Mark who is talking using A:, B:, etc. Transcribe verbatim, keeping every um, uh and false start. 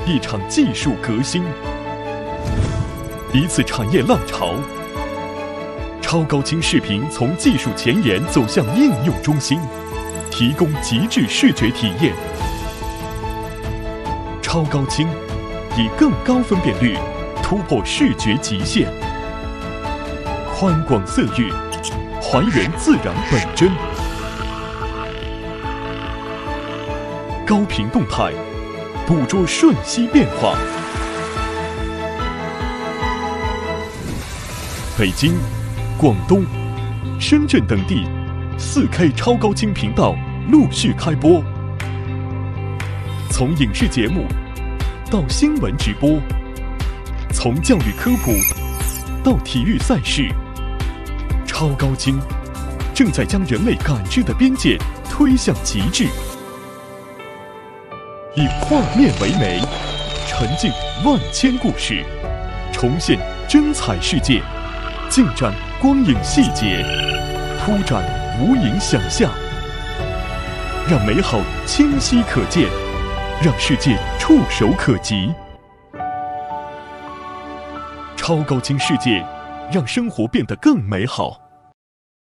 A: 一场技术革新，一次产业浪潮。超高清视频从技术前沿走向应用中心，提供极致视觉体验。超高清以更高分辨率突破视觉极限，宽广色域还原自然本真，高频动态捕捉瞬息变化。北京、广东、深圳等地 四 K 超高清频道陆续开播，从影视节目到新闻直播，从教育科普到体育赛事，超高清正在将人类感知的边界推向极致。以画面为媒，沉浸万千故事，重现真彩世界，尽展光影细节，铺展无垠想象，让美好清晰可见，让世界触手可及。超高清世界，让生活变得更美好。